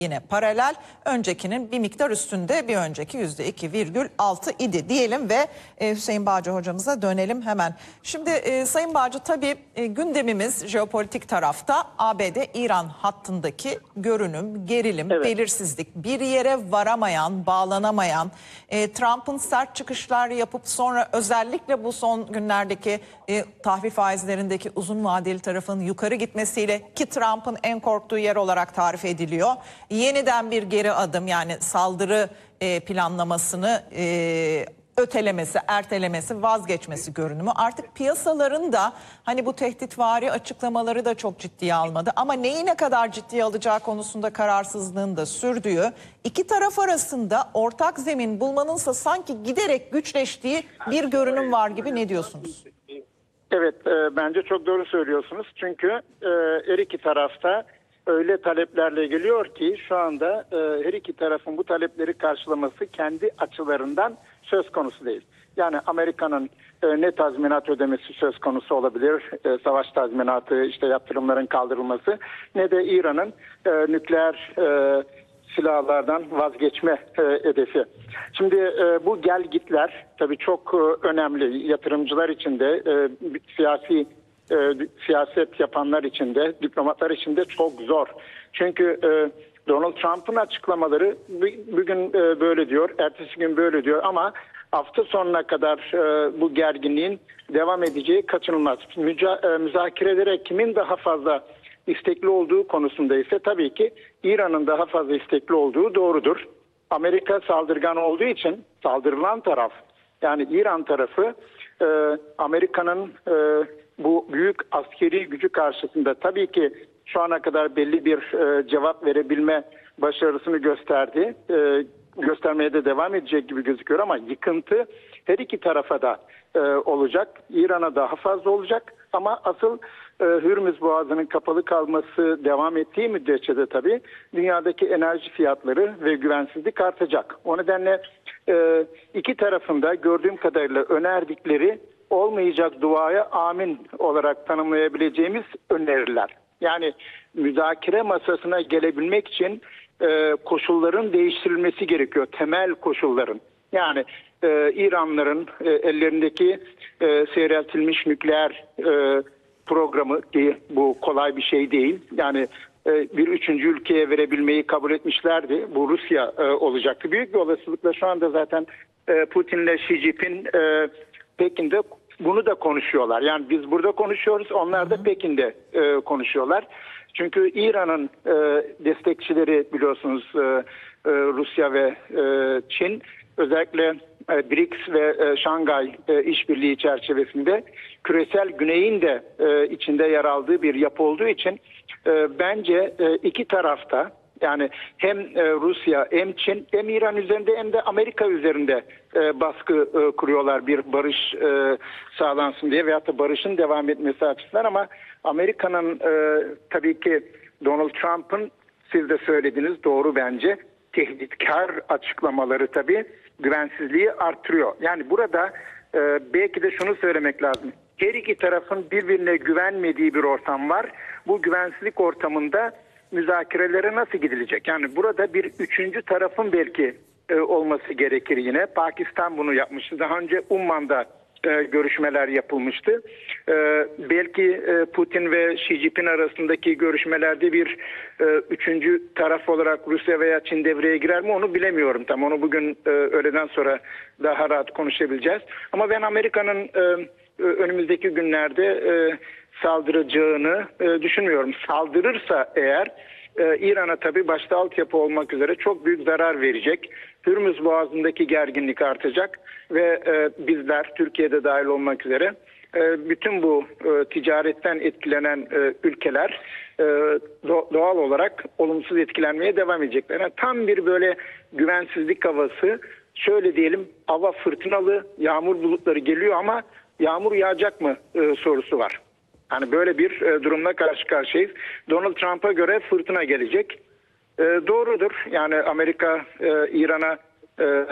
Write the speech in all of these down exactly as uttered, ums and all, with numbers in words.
yine paralel, öncekinin bir miktar üstünde, bir önceki yüzde iki virgül altı idi diyelim ve e, Hüseyin Bağcı hocamıza dönelim hemen. Şimdi e, Sayın Bağcı, tabii e, gündemimiz jeopolitik tarafta A B D-İran hattındaki görünüm, gerilim, evet. belirsizlik, bir yere varamayan, bağlanamayan, e, Trump'ın sert çıkışlar yapıp sonra özellikle bu son günlerdeki e, tahvil faizlerindeki uzun vadeli tarafın yukarı gitmesiyle, ki Trump'ın en korktuğu yer olarak tarif ediliyor, yeniden bir geri adım, yani saldırı e, planlamasını e, ötelemesi, ertelemesi, vazgeçmesi görünümü. Artık piyasaların da hani bu tehditvari açıklamaları da çok ciddiye almadı. Ama neyi ne kadar ciddiye alacağı konusunda kararsızlığın da sürdüğü, iki taraf arasında ortak zemin bulmanınsa sanki giderek güçleştiği bir görünüm var gibi. Ne diyorsunuz? Evet, e, bence çok doğru söylüyorsunuz. Çünkü e, her iki tarafta öyle taleplerle geliyor ki şu anda e, her iki tarafın bu talepleri karşılaması kendi açılarından söz konusu değil. Yani Amerika'nın e, ne tazminat ödemesi söz konusu olabilir, e, savaş tazminatı, işte yaptırımların kaldırılması, ne de İran'ın e, nükleer e, silahlardan vazgeçme e, hedefi. Şimdi e, bu gelgitler tabii çok e, önemli. Yatırımcılar için de, e, siyasi e, siyaset yapanlar için de, diplomatlar için de çok zor. Çünkü e, Donald Trump'ın açıklamaları bugün e, böyle diyor, ertesi gün böyle diyor ama hafta sonuna kadar e, bu gerginliğin devam edeceği kaçınılmaz. Müca, e, müzakerelere kimin daha fazla istekli olduğu konusunda ise tabii ki İran'ın daha fazla istekli olduğu doğrudur. Amerika saldırgan olduğu için saldırılan taraf, yani İran tarafı, e, Amerika'nın e, bu büyük askeri gücü karşısında tabii ki şu ana kadar belli bir e, cevap verebilme başarısını gösterdi. E, göstermeye de devam edecek gibi gözüküyor ama yıkıntı her iki tarafa da e, olacak. İran'a daha fazla olacak ama asıl e, Hürmüz Boğazı'nın kapalı kalması devam ettiği müddetçe de tabii dünyadaki enerji fiyatları ve güvensizlik artacak. O nedenle e, iki tarafında gördüğüm kadarıyla önerdikleri olmayacak duaya amin olarak tanımlayabileceğimiz öneriler. Yani müzakere masasına gelebilmek için e, koşulların değiştirilmesi gerekiyor. Temel koşulların. Yani e, İranlıların e, ellerindeki e, seyreltilmiş nükleer e, programı, ki bu kolay bir şey değil. Yani e, bir üçüncü ülkeye verebilmeyi kabul etmişlerdi. Bu Rusya e, olacaktı. Büyük bir olasılıkla şu anda zaten e, Putin'le Xi Jinping e, Pekin'de bunu da konuşuyorlar. Yani biz burada konuşuyoruz, onlar da Pekin'de e, konuşuyorlar. Çünkü İran'ın e, destekçileri biliyorsunuz e, e, Rusya ve e, Çin, özellikle e, B R I C S ve e, Şangay e, işbirliği çerçevesinde küresel güneyin de e, içinde yer aldığı bir yapı olduğu için e, bence e, iki tarafta, yani hem e, Rusya hem Çin hem İran üzerinde hem de Amerika üzerinde e, baskı e, kuruyorlar bir barış e, sağlansın diye veyahut da barışın devam etmesi açısından. Ama Amerika'nın e, tabii ki Donald Trump'ın, siz de söylediniz, doğru bence, tehditkar açıklamaları tabii güvensizliği artırıyor. Yani burada e, belki de şunu söylemek lazım. Her iki tarafın birbirine güvenmediği bir ortam var. Bu güvensizlik ortamında müzakerelere nasıl gidilecek? Yani burada bir üçüncü tarafın belki e, olması gerekir yine. Pakistan bunu yapmıştı. Daha önce Umman'da e, görüşmeler yapılmıştı. E, belki e, Putin ve Xi Jinping arasındaki görüşmelerde bir e, üçüncü taraf olarak Rusya veya Çin devreye girer mi onu bilemiyorum. Tam onu bugün e, öğleden sonra daha rahat konuşabileceğiz. Ama ben Amerika'nın e, önümüzdeki günlerde e, saldıracağını e, düşünmüyorum. Saldırırsa eğer e, İran'a tabii başta altyapı olmak üzere çok büyük zarar verecek. Hürmüz Boğazı'ndaki gerginlik artacak ve e, bizler, Türkiye'de dahil olmak üzere, e, bütün bu e, ticaretten etkilenen e, ülkeler e, do, doğal olarak olumsuz etkilenmeye devam edecekler. Yani tam bir böyle güvensizlik havası, şöyle diyelim, hava fırtınalı, yağmur bulutları geliyor ama yağmur yağacak mı e, sorusu var. Hani böyle bir e, durumla karşı karşıyayız. Donald Trump'a göre fırtına gelecek. E, doğrudur. Yani Amerika e, İran'a e,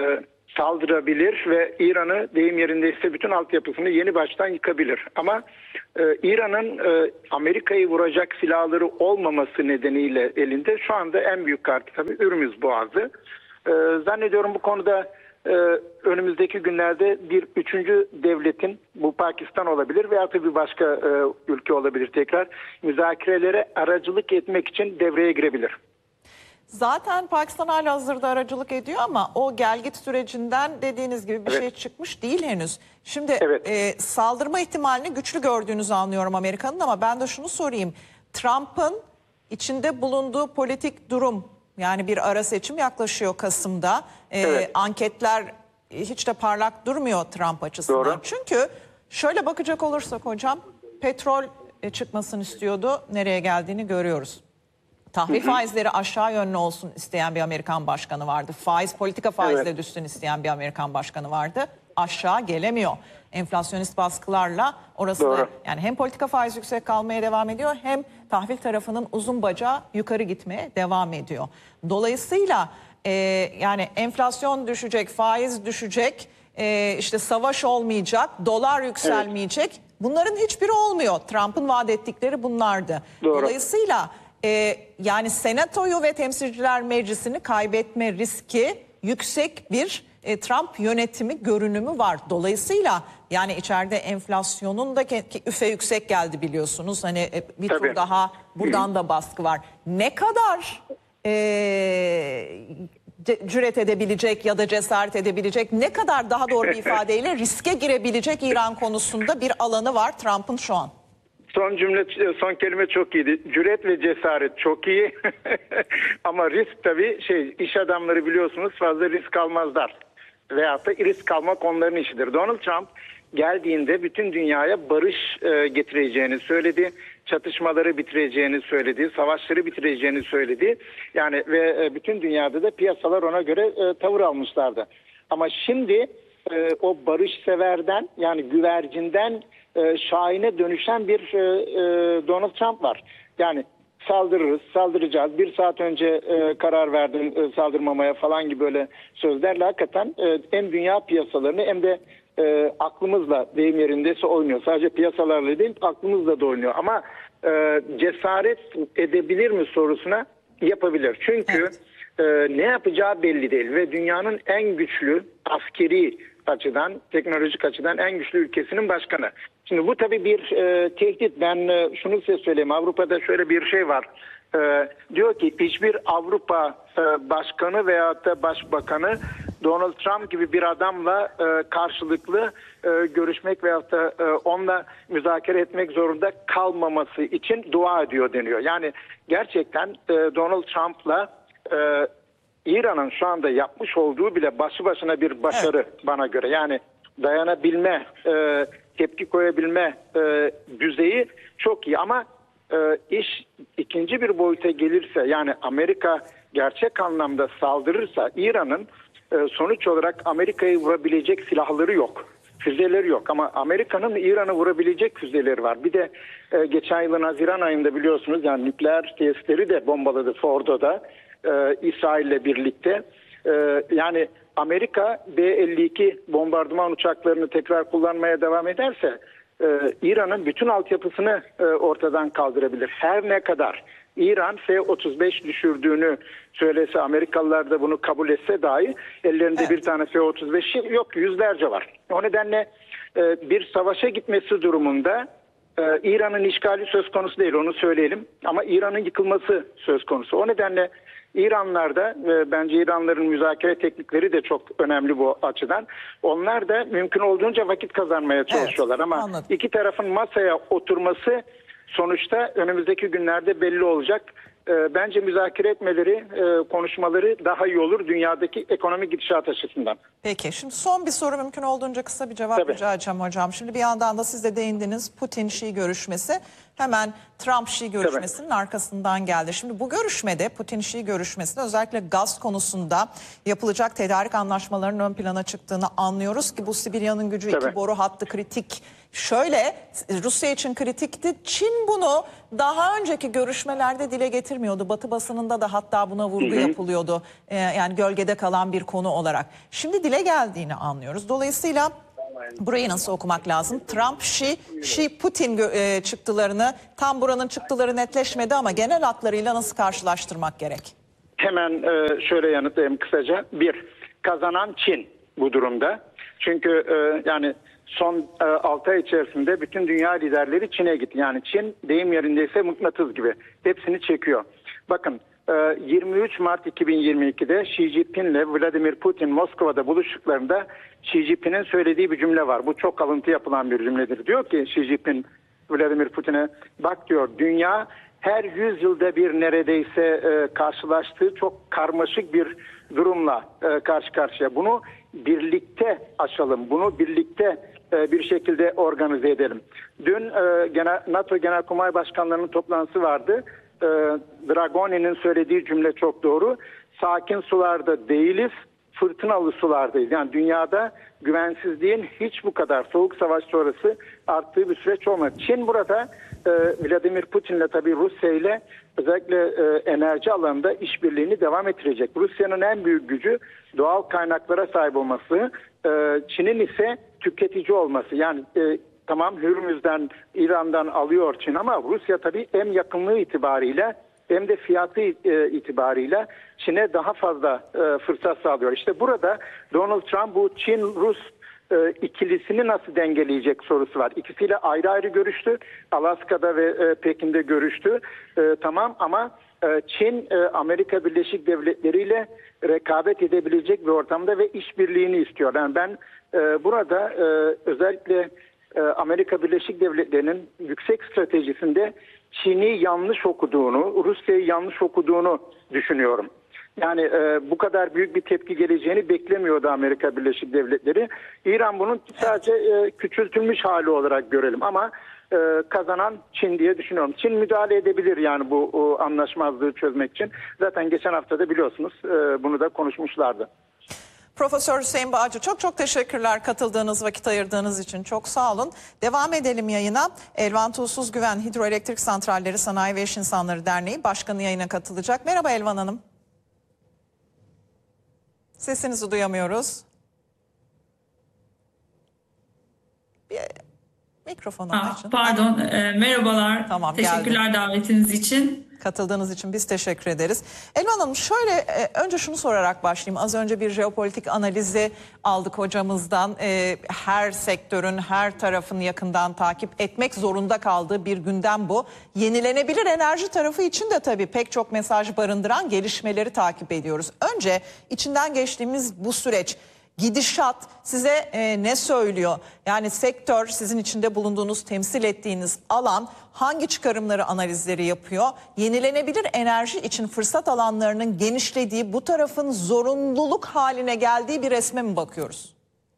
saldırabilir ve İran'ı deyim yerindeyse bütün altyapısını yeni baştan yıkabilir. Ama e, İran'ın e, Amerika'yı vuracak silahları olmaması nedeniyle elinde şu anda en büyük kartı tabii Ürmüz Boğazı. E, zannediyorum bu konuda e, önümüzdeki günlerde bir üçüncü devletin, bu Pakistan olabilir veya tabii başka e, ülke olabilir, tekrar müzakerelere aracılık etmek için devreye girebilir. Zaten Pakistan halihazırda aracılık ediyor ama o gelgit sürecinden dediğiniz gibi bir Evet. şey çıkmış değil henüz. Şimdi Evet. e, saldırma ihtimalini güçlü gördüğünüzü anlıyorum Amerika'nın, ama ben de şunu sorayım. Trump'ın içinde bulunduğu politik durum, yani bir ara seçim yaklaşıyor Kasım'da. E, Evet. Anketler hiç de parlak durmuyor Trump açısından. Doğru. Çünkü şöyle bakacak olursak hocam, petrol e, çıkmasını istiyordu. Nereye geldiğini görüyoruz. Tahvil faizleri aşağı yönlü olsun isteyen bir Amerikan başkanı vardı. Faiz, politika faizleri Evet. düşsün isteyen bir Amerikan başkanı vardı. Aşağı gelemiyor. Enflasyonist baskılarla orası Doğru. da, yani hem politika faiz yüksek kalmaya devam ediyor, hem tahvil tarafının uzun bacağı yukarı gitmeye devam ediyor. Dolayısıyla e, yani enflasyon düşecek, faiz düşecek, e, işte savaş olmayacak, dolar yükselmeyecek. Bunların hiçbiri olmuyor. Trump'ın vaat ettikleri bunlardı. Doğru. Dolayısıyla Ee, yani Senatoyu ve Temsilciler Meclisi'ni kaybetme riski yüksek bir e, Trump yönetimi görünümü var. Dolayısıyla yani içeride enflasyonun da ki, ki üfe yüksek geldi biliyorsunuz. Hani e, bir Tabii. tur daha buradan da baskı var. Ne kadar e, ce- cüret edebilecek ya da cesaret edebilecek, ne kadar daha doğru bir ifadeyle riske girebilecek İran konusunda bir alanı var Trump'ın şu an. Son cümle, son kelime çok iyiydi. Cüret ve cesaret çok iyi. Ama risk tabii şey, iş adamları biliyorsunuz fazla risk almazlar. Veyahut da risk almak onların işidir. Donald Trump geldiğinde bütün dünyaya barış e, getireceğini söyledi. Çatışmaları bitireceğini söyledi. Savaşları bitireceğini söyledi. Yani ve e, bütün dünyada da piyasalar ona göre e, tavır almışlardı. Ama şimdi e, o barışseverden, yani güvercinden e, şahine dönüşen bir e, e, Donald Trump var. Yani saldırırız, saldıracağız. Bir saat önce e, karar verdim e, saldırmamaya falan gibi böyle sözlerle hakikaten e, hem dünya piyasalarını hem de e, aklımızla deyim yerindeyse oynuyor. Sadece piyasalarla değil, aklımızla da oynuyor. Ama e, cesaret edebilir mi sorusuna yapabilir. Çünkü Evet. e, ne yapacağı belli değil ve dünyanın en güçlü askeri açıdan, teknolojik açıdan en güçlü ülkesinin başkanı. Şimdi bu tabii bir e, tehdit. Ben e, şunu size söyleyeyim. Avrupa'da şöyle bir şey var. E, diyor ki hiçbir Avrupa e, başkanı veyahut da başbakanı Donald Trump gibi bir adamla e, karşılıklı e, görüşmek veyahut da e, onunla müzakere etmek zorunda kalmaması için dua ediyor deniyor. Yani gerçekten e, Donald Trump'la e, İran'ın şu anda yapmış olduğu bile başlı başına bir başarı, evet, bana göre. Yani dayanabilme, e, tepki koyabilme e, düzeyi çok iyi. Ama e, iş ikinci bir boyuta gelirse, yani Amerika gerçek anlamda saldırırsa İran'ın e, sonuç olarak Amerika'yı vurabilecek silahları yok. Füzeleri yok ama Amerika'nın İran'ı vurabilecek füzeleri var. Bir de e, geçen yılın Haziran ayında biliyorsunuz, yani nükleer tesisleri de bombaladı Fordo'da. Ee, İsrail'le birlikte. Ee, yani Amerika B elli iki bombardıman uçaklarını tekrar kullanmaya devam ederse e, İran'ın bütün altyapısını e, ortadan kaldırabilir. Her ne kadar İran F otuz beş düşürdüğünü söylese, Amerikalılar da bunu kabul etse dahi ellerinde, evet, bir tane F otuz beş yok, yüzlerce var. O nedenle e, bir savaşa gitmesi durumunda e, İran'ın işgali söz konusu değil, onu söyleyelim. Ama İran'ın yıkılması söz konusu. O nedenle İranlılar da e, bence İranlıların müzakere teknikleri de çok önemli bu açıdan. Onlar da mümkün olduğunca vakit kazanmaya çalışıyorlar. Evet, ama anladım. İki tarafın masaya oturması sonuçta önümüzdeki günlerde belli olacak. E, bence müzakere etmeleri, e, konuşmaları daha iyi olur dünyadaki ekonomik gidişat açısından. Peki, şimdi son bir soru, mümkün olduğunca kısa bir cevap Tabii. rica edeceğim hocam. Şimdi bir yandan da siz de değindiniz, Putin-Şii görüşmesi. hemen Trump-Şi görüşmesinin arkasından geldi. Şimdi bu görüşmede, Putin-Şi görüşmesinde özellikle gaz konusunda yapılacak tedarik anlaşmalarının ön plana çıktığını anlıyoruz ki bu Sibirya'nın gücü Tabii. iki boru hattı kritik. Şöyle, Rusya için kritikti. Çin bunu daha önceki görüşmelerde dile getirmiyordu. Batı basınında da hatta buna vurgu Hı hı. yapılıyordu. Ee, yani gölgede kalan bir konu olarak. Şimdi dile geldiğini anlıyoruz. Dolayısıyla burayı nasıl okumak lazım? Trump, Xi, Xi, Putin e, çıktılarını, tam buranın çıktıları netleşmedi ama genel hatlarıyla nasıl karşılaştırmak gerek? Hemen e, şöyle yanıtlayayım kısaca. Bir, kazanan Çin bu durumda. Çünkü e, yani son e, altı ay içerisinde bütün dünya liderleri Çin'e gitti. Yani Çin deyim yerindeyse mıknatıs gibi. Hepsini çekiyor. Bakın e, yirmi üç Mart iki bin yirmi ikide Xi Jinping ile Vladimir Putin Moskova'da buluştuklarında Xi Jinping'in söylediği bir cümle var. Bu çok alıntı yapılan bir cümledir. Diyor ki Xi Jinping Vladimir Putin'e, bak diyor, dünya her yüz yılda bir neredeyse e, karşılaştığı çok karmaşık bir durumla e, karşı karşıya. Bunu birlikte aşalım, bunu birlikte e, bir şekilde organize edelim. Dün e, Genel, NATO Genelkurmay Başkanlarının toplantısı vardı. E, Dragoni'nin söylediği cümle çok doğru. Sakin sularda değiliz, fırtınalı sulardayız. Yani dünyada güvensizliğin hiç bu kadar soğuk savaş sonrası arttığı bir süreç olmadı. Çin burada e, Vladimir Putin'le tabii Rusya ile özellikle e, enerji alanında işbirliğini devam ettirecek. Rusya'nın en büyük gücü doğal kaynaklara sahip olması, e, Çin'in ise tüketici olması. Yani e, tamam Hürmüz'den, İran'dan alıyor Çin ama Rusya tabii hem yakınlığı itibariyle hem de fiyatı e, itibarıyla Çin'e daha fazla e, fırsat sağlıyor. İşte burada Donald Trump bu Çin-Rus e, ikilisini nasıl dengeleyecek sorusu var. İkisiyle ayrı ayrı görüştü. Alaska'da ve e, Pekin'de görüştü. E, tamam ama e, Çin e, Amerika Birleşik Devletleri ile rekabet edebilecek bir ortamda ve işbirliğini istiyor. Yani ben e, burada e, özellikle e, Amerika Birleşik Devletleri'nin yüksek stratejisinde Çin'i yanlış okuduğunu, Rusya'yı yanlış okuduğunu düşünüyorum. Yani e, bu kadar büyük bir tepki geleceğini beklemiyordu Amerika Birleşik Devletleri. İran bunun sadece e, küçültülmüş hali olarak görelim ama e, kazanan Çin diye düşünüyorum. Çin müdahale edebilir yani bu o, anlaşmazlığı çözmek için. Zaten geçen hafta da biliyorsunuz e, bunu da konuşmuşlardı. Profesör Hüseyin Bağcı, çok çok teşekkürler katıldığınız, vakit ayırdığınız için. Çok sağ olun. Devam edelim yayına. Elvan Tuğsuz Güven Hidroelektrik Santralleri Sanayi ve İş İnsanları Derneği Başkanı yayına katılacak. Merhaba Elvan Hanım. Sesinizi duyamıyoruz. Bir mikrofonu Ah, açın. pardon, e, merhabalar. Tamam, Teşekkürler geldim. davetiniz için. Katıldığınız için biz teşekkür ederiz. Elvan Hanım, şöyle e, önce şunu sorarak başlayayım. Az önce bir jeopolitik analizi aldık hocamızdan. E, her sektörün, her tarafın yakından takip etmek zorunda kaldığı bir gündem bu. Yenilenebilir enerji tarafı için de tabii pek çok mesaj barındıran gelişmeleri takip ediyoruz. Önce içinden geçtiğimiz bu süreç, gidişat size e, ne söylüyor? Yani sektör, sizin içinde bulunduğunuz, temsil ettiğiniz alan hangi çıkarımları, analizleri yapıyor? Yenilenebilir enerji için fırsat alanlarının genişlediği, bu tarafın zorunluluk haline geldiği bir resme mi bakıyoruz?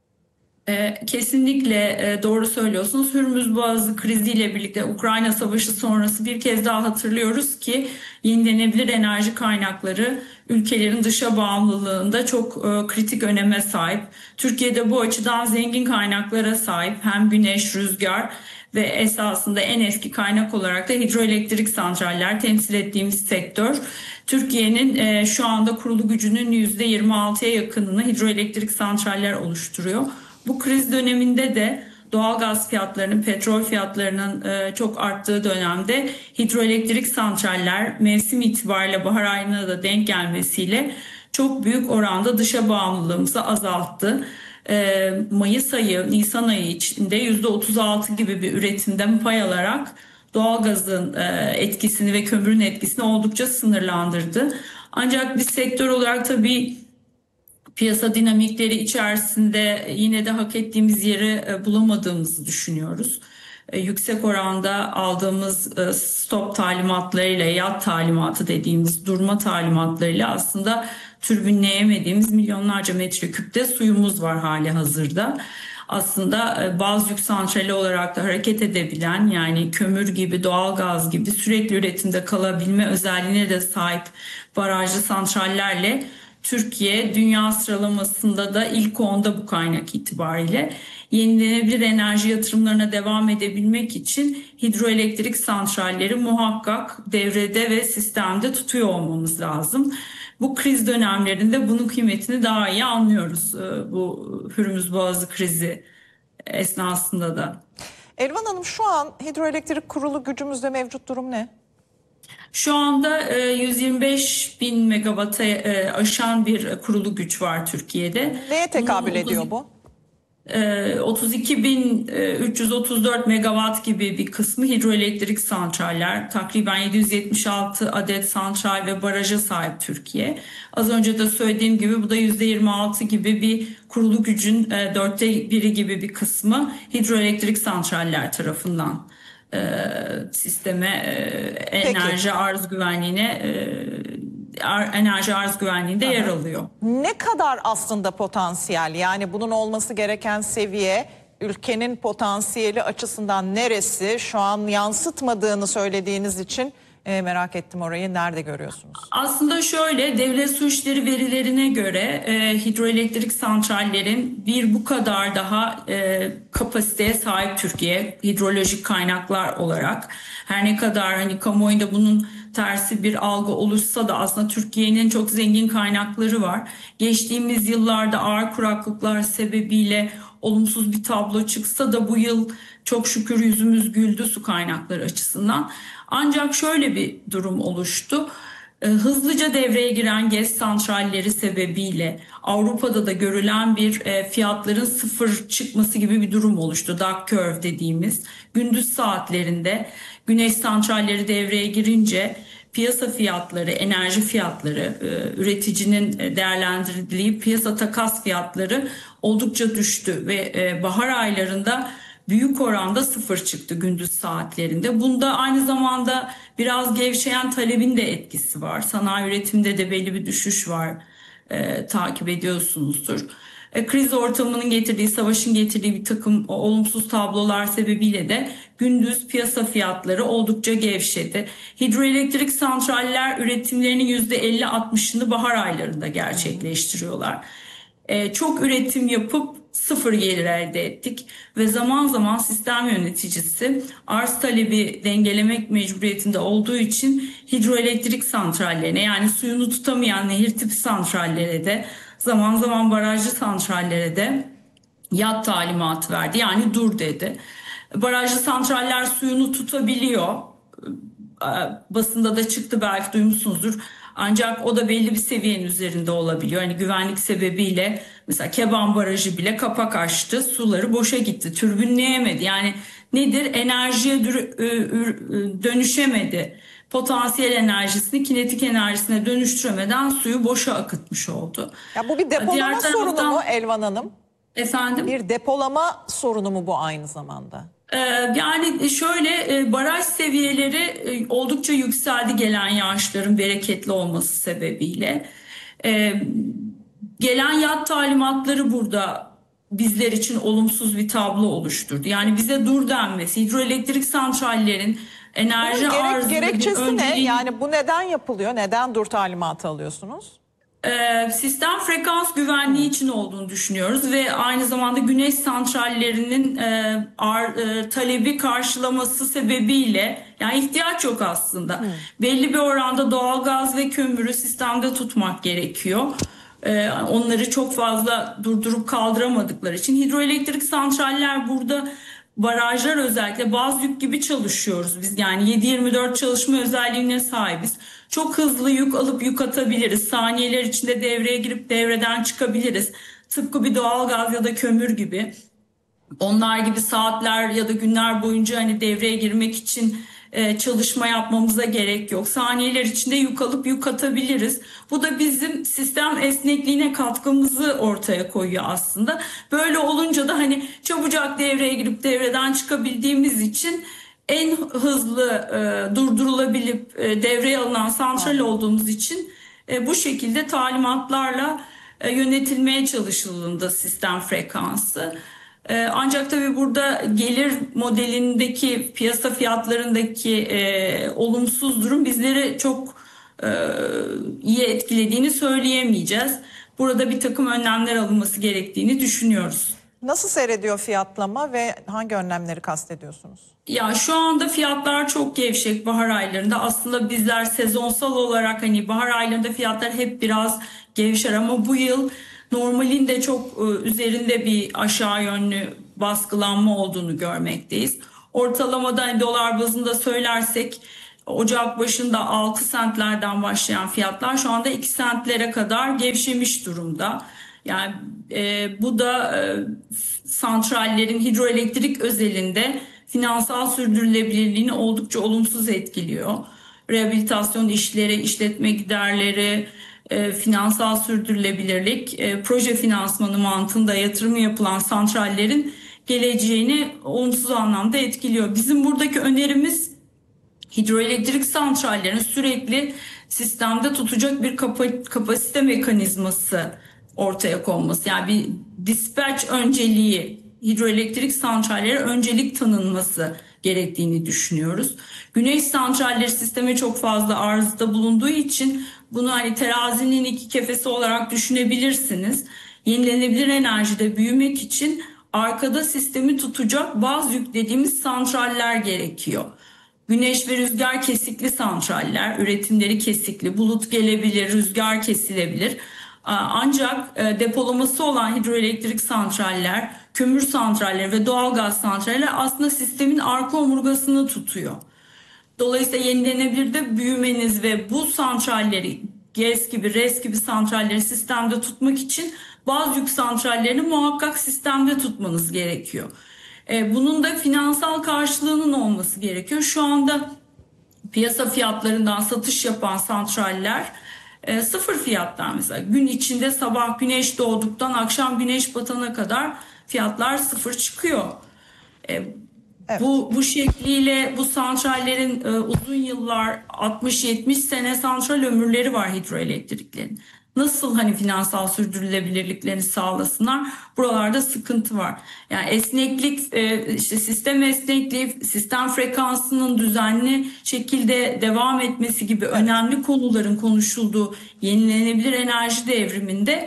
E, kesinlikle e, doğru söylüyorsunuz. Hürmüz Boğazı kriziyle birlikte Ukrayna Savaşı sonrası bir kez daha hatırlıyoruz ki yenilenebilir enerji kaynakları ülkelerin dışa bağımlılığında çok e, kritik öneme sahip. Türkiye'de bu açıdan zengin kaynaklara sahip, hem güneş, rüzgar ve esasında en eski kaynak olarak da hidroelektrik santraller temsil ettiğimiz sektör. Türkiye'nin e, şu anda kurulu gücünün yüzde yirmi altıya yakınını hidroelektrik santraller oluşturuyor. Bu kriz döneminde de doğalgaz fiyatlarının, petrol fiyatlarının e, çok arttığı dönemde hidroelektrik santraller mevsim itibariyle bahar ayına da denk gelmesiyle çok büyük oranda dışa bağımlılığımızı azalttı. E, Mayıs ayı, Nisan ayı içinde yüzde otuz altı gibi bir üretimden pay alarak doğalgazın e, etkisini ve kömürün etkisini oldukça sınırlandırdı. Ancak biz sektör olarak tabii piyasa dinamikleri içerisinde yine de hak ettiğimiz yeri bulamadığımızı düşünüyoruz. Yüksek oranda aldığımız stop talimatlarıyla, yat talimatı dediğimiz durma talimatlarıyla aslında türbinleyemediğimiz milyonlarca metreküpte suyumuz var hali hazırda. aslında e, baz yük santrali olarak da hareket edebilen, yani kömür gibi, doğalgaz gibi sürekli üretimde kalabilme özelliğine de sahip barajlı santrallerle Türkiye dünya sıralamasında da ilk onda bu kaynak itibariyle. Yenilenebilir enerji yatırımlarına devam edebilmek için hidroelektrik santralleri muhakkak devrede ve sistemde tutuyor olmamız lazım. Bu kriz dönemlerinde bunun kıymetini daha iyi anlıyoruz, bu Hürmüz Boğazı krizi esnasında da. Elvan Hanım, şu an hidroelektrik kurulu gücümüzde mevcut durum ne? Şu anda yüz yirmi beş bin megawatt'a aşan bir kurulu güç var Türkiye'de. Neye tekabül ediyor bu? otuz iki bin üç yüz otuz dört megawatt gibi bir kısmı hidroelektrik santraller. Takriben yedi yüz yetmiş altı adet santral ve baraja sahip Türkiye. Az önce de söylediğim gibi bu da yüzde yirmi altı gibi bir kurulu gücün dörtte biri gibi bir kısmı hidroelektrik santraller tarafından sisteme, enerji arz güvenliğine enerji arz güvenliğinde Aha. yer alıyor. Ne kadar aslında potansiyel, yani bunun olması gereken seviye, ülkenin potansiyeli açısından neresi? Şu an yansıtmadığını söylediğiniz için e, merak ettim orayı. Nerede görüyorsunuz? Aslında şöyle, devlet su işleri verilerine göre e, hidroelektrik santrallerin bir bu kadar daha e, kapasiteye sahip Türkiye hidrolojik kaynaklar olarak. Her ne kadar hani kamuoyunda bunun tersi bir algı oluşsa da aslında Türkiye'nin çok zengin kaynakları var. Geçtiğimiz yıllarda ağır kuraklıklar sebebiyle olumsuz bir tablo çıksa da bu yıl çok şükür yüzümüz güldü su kaynakları açısından. Ancak şöyle bir durum oluştu. Hızlıca devreye giren GES santralleri sebebiyle Avrupa'da da görülen bir fiyatların sıfır çıkması gibi bir durum oluştu. Duck curve dediğimiz, gündüz saatlerinde güneş santralleri devreye girince piyasa fiyatları, enerji fiyatları, üreticinin değerlendirildiği piyasa takas fiyatları oldukça düştü ve bahar aylarında büyük oranda sıfır çıktı gündüz saatlerinde. Bunda aynı zamanda biraz gevşeyen talebin de etkisi var. Sanayi üretiminde de belli bir düşüş var, e, takip ediyorsunuzdur. E, kriz ortamının getirdiği, savaşın getirdiği bir takım olumsuz tablolar sebebiyle de gündüz piyasa fiyatları oldukça gevşedi. Hidroelektrik santraller üretimlerinin yüzde elli altmışını bahar aylarında gerçekleştiriyorlar. E, çok üretim yapıp sıfır gelir elde ettik ve zaman zaman sistem yöneticisi arz talebi dengelemek mecburiyetinde olduğu için hidroelektrik santrallerine, yani suyunu tutamayan nehir tipi santrallere de, zaman zaman barajlı santrallere de yat talimatı verdi, yani dur dedi. Barajlı santraller suyunu tutabiliyor, basında da çıktı, belki duymuşsunuzdur. Ancak o da belli bir seviyenin üzerinde olabiliyor. Hani güvenlik sebebiyle mesela Keban Barajı bile kapak açtı, suları boşa gitti, türbünleyemedi. Yani nedir? Enerjiye dönüşemedi. Potansiyel enerjisini kinetik enerjisine dönüştüremeden suyu boşa akıtmış oldu. Ya bu bir depolama Diğer sorunu taraftan, mu Elvan Hanım? Efendim? Bir depolama sorunu mu bu aynı zamanda? Yani şöyle, baraj seviyeleri oldukça yükseldi gelen yağışların bereketli olması sebebiyle. Gelen yat talimatları burada bizler için olumsuz bir tablo oluşturdu. Yani bize dur denmesi, hidroelektrik santrallerin enerji Bunun gerek, arzı... gerekçesi önceliğin... ne? Yani bu neden yapılıyor? Neden dur talimatı alıyorsunuz? Ee, sistem frekans güvenliği için olduğunu düşünüyoruz ve aynı zamanda güneş santrallerinin e, ar, e, talebi karşılaması sebebiyle, yani ihtiyaç yok aslında. Hmm. Belli bir oranda doğalgaz ve kömürü sistemde tutmak gerekiyor. Ee, onları çok fazla durdurup kaldıramadıkları için hidroelektrik santraller burada, barajlar özellikle baz yük gibi çalışıyoruz biz, yani yedi yirmi dört çalışma özelliğine sahibiz. Çok hızlı yük alıp yük atabiliriz. Saniyeler içinde devreye girip devreden çıkabiliriz. Tıpkı bir doğalgaz ya da kömür gibi. Onlar gibi saatler ya da günler boyunca hani devreye girmek için e, çalışma yapmamıza gerek yok. Saniyeler içinde yük alıp yük atabiliriz. Bu da bizim sistem esnekliğine katkımızı ortaya koyuyor aslında. Böyle olunca da hani çabucak devreye girip devreden çıkabildiğimiz için en hızlı e, durdurulabilip e, devreye alınan santral olduğumuz için e, bu şekilde talimatlarla e, yönetilmeye çalışıldığında sistem frekansı. Ee, ancak tabii burada gelir modelindeki piyasa fiyatlarındaki e, olumsuz durum bizleri çok e, iyi etkilediğini söyleyemeyeceğiz. Burada bir takım önlemler alınması gerektiğini düşünüyoruz. Nasıl seyrediyor fiyatlama ve hangi önlemleri kastediyorsunuz? Ya şu anda fiyatlar çok gevşek bahar aylarında. Aslında bizler sezonsal olarak hani bahar aylarında fiyatlar hep biraz gevşer ama bu yıl normalin de çok e, üzerinde bir aşağı yönlü baskılanma olduğunu görmekteyiz. Ortalamada hani dolar bazında söylersek Ocak başında altı sentlerden başlayan fiyatlar şu anda iki sentlere kadar gevşemiş durumda. Yani e, bu da e, santrallerin hidroelektrik özelinde finansal sürdürülebilirliğini oldukça olumsuz etkiliyor. Rehabilitasyon işleri, işletme giderleri, e, finansal sürdürülebilirlik, e, proje finansmanı mantığında yatırımı yapılan santrallerin geleceğini olumsuz anlamda etkiliyor. Bizim buradaki önerimiz hidroelektrik santrallerin sürekli sistemde tutacak bir kapa- kapasite mekanizması ortaya konması. Yani bir dispatch önceliği, hidroelektrik santrallere öncelik tanınması gerektiğini düşünüyoruz. Güneş santralleri sisteme çok fazla arzda bulunduğu için bunu hani terazinin iki kefesi olarak düşünebilirsiniz. Yenilenebilir enerjide büyümek için arkada sistemi tutacak baz yüklediğimiz santraller gerekiyor. Güneş ve rüzgar kesikli santraller, üretimleri kesikli, bulut gelebilir, rüzgar kesilebilir. Ancak depolaması olan hidroelektrik santraller, kömür santralleri ve doğalgaz santraller aslında sistemin arka omurgasını tutuyor. Dolayısıyla yenilenebilirde büyümeniz ve bu santralleri G E S gibi, R E S gibi santralleri sistemde tutmak için bazı yük santrallerini muhakkak sistemde tutmanız gerekiyor. Bunun da finansal karşılığının olması gerekiyor. Şu anda piyasa fiyatlarından satış yapan santraller e, sıfır fiyatlar mesela. Gün içinde sabah güneş doğduktan akşam güneş batana kadar fiyatlar sıfır çıkıyor. E, evet. Bu bu şekliyle bu santrallerin e, uzun yıllar altmış yetmiş sene santral ömürleri var hidroelektriklerin. Nasıl hani finansal sürdürülebilirliklerini sağlasınlar? Buralarda sıkıntı var. Yani esneklik, işte sistem esnekliği, sistem frekansının düzenli şekilde devam etmesi gibi önemli konuların konuşulduğu yenilenebilir enerji devriminde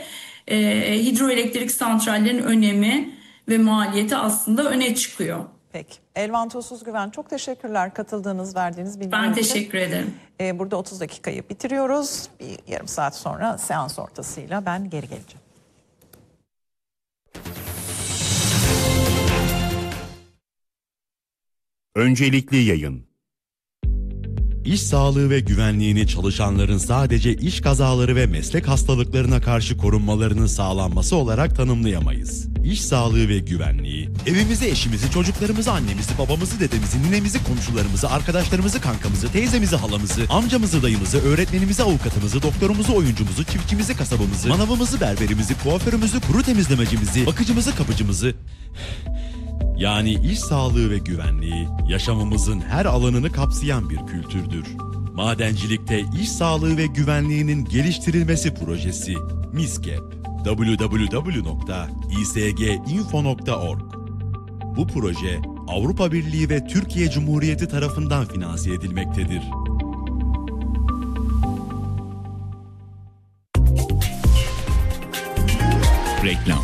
e, hidroelektrik santrallerin önemi ve maliyeti aslında öne çıkıyor. Peki. Elvan Tuzsuzgüven, çok teşekkürler katıldığınız, verdiğiniz bilgiler için. Ben teşekkür ederim. Ee, burada otuz dakikayı bitiriyoruz. Bir yarım saat sonra seans ortasıyla ben geri geleceğim. Öncelikli yayın. İş sağlığı ve güvenliğini çalışanların sadece iş kazaları ve meslek hastalıklarına karşı korunmalarının sağlanması olarak tanımlayamayız. İş sağlığı ve güvenliği, evimizi, eşimizi, çocuklarımızı, annemizi, babamızı, dedemizi, ninemizi, komşularımızı, arkadaşlarımızı, kankamızı, teyzemizi, halamızı, amcamızı, dayımızı, öğretmenimizi, avukatımızı, doktorumuzu, oyuncumuzu, çiftçimizi, kasabımızı, manavımızı, berberimizi, kuaförümüzü, kuru temizlemecimizi, bakıcımızı, kapıcımızı... Yani iş sağlığı ve güvenliği yaşamımızın her alanını kapsayan bir kültürdür. Madencilikte iş sağlığı ve güvenliğinin geliştirilmesi projesi MİSGEP. double-u double-u double-u nokta i s g info nokta org. Bu proje Avrupa Birliği ve Türkiye Cumhuriyeti tarafından finanse edilmektedir. Reklam.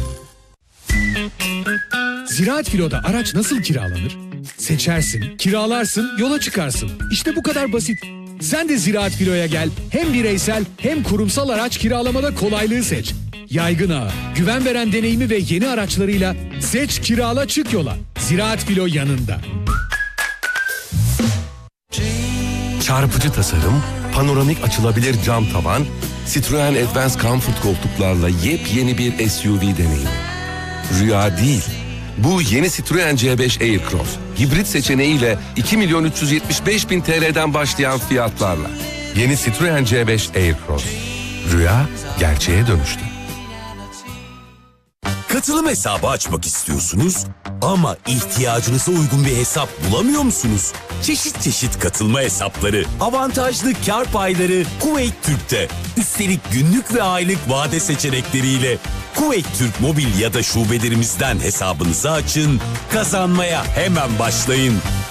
Ziraat Filo'da araç nasıl kiralanır? Seçersin, kiralarsın, yola çıkarsın. İşte bu kadar basit. Sen de Ziraat Filo'ya gel. Hem bireysel hem kurumsal araç kiralamada kolaylığı seç. Yaygın ağı, güven veren deneyimi ve yeni araçlarıyla seç, kirala, çık yola. Ziraat Filo yanında. Çarpıcı tasarım, panoramik açılabilir cam tavan, Citroen Advance Comfort koltuklarla yepyeni bir S U V deneyimi. Rüya değil. Bu yeni Citroen C beş Aircross, hibrit seçeneğiyle iki milyon üç yüz yetmiş beş bin T L'den başlayan fiyatlarla. Yeni Citroen C beş Aircross. Rüya gerçeğe dönüştü. Katılım hesabı açmak istiyorsunuz ama ihtiyacınıza uygun bir hesap bulamıyor musunuz? Çeşit çeşit katılma hesapları, avantajlı kar payları Kuveyt Türk'te. Üstelik günlük ve aylık vade seçenekleriyle Kuveyt Türk Mobil ya da şubelerimizden hesabınızı açın, kazanmaya hemen başlayın.